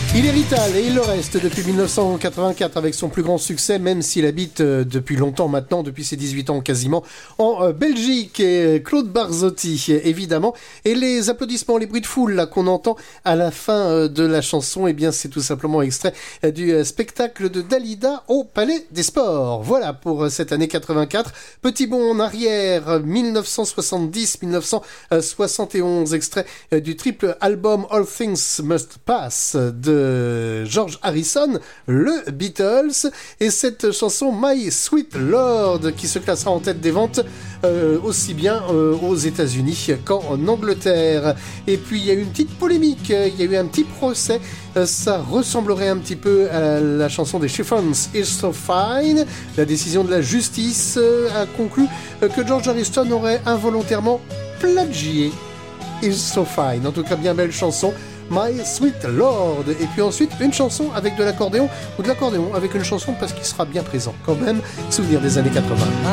Il est vital et il le reste depuis 1984 avec son plus grand succès, même s'il habite depuis longtemps maintenant, depuis ses 18 ans quasiment, en Belgique. Et Claude Barzotti, évidemment. Et les applaudissements, les bruits de foule là qu'on entend à la fin de la chanson, eh bien c'est tout simplement extrait du spectacle de Dalida au Palais des Sports. Voilà pour cette année 84. Petit bond en arrière, 1970-1971, extrait du triple album All Things Must Pass de George Harrison, le Beatles, et cette chanson My Sweet Lord qui se classera en tête des ventes aussi bien aux États-Unis qu'en Angleterre. Et puis il y a eu une petite polémique, il y a eu un petit procès, ça ressemblerait un petit peu à la chanson des Chiffons It's So Fine. La décision de la justice a conclu que George Harrison aurait involontairement plagié It's So Fine. En tout cas, bien belle chanson, My Sweet Lord. Et puis ensuite, une chanson avec de l'accordéon, ou de l'accordéon avec une chanson parce qu'il sera bien présent quand même. Souvenir des années 80.